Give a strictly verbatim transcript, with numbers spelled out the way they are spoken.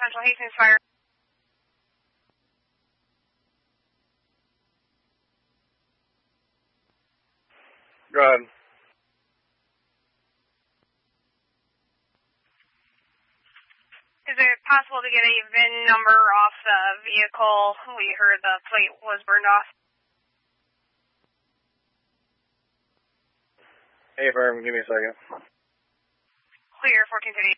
Central Hastings Fire. Go ahead. Is it possible to get a V I N number off the vehicle? We heard the plate was burned off. Hey, Firm, give me a second. Clear, fourteen fifty.